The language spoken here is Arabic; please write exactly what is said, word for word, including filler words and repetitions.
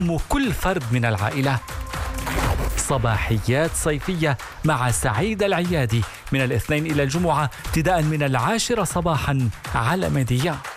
كل فرد من العائلة. صباحيات صيفية مع سعيد العيادي من الاثنين إلى الجمعة ابتداء من العاشرة صباحا على ميديا.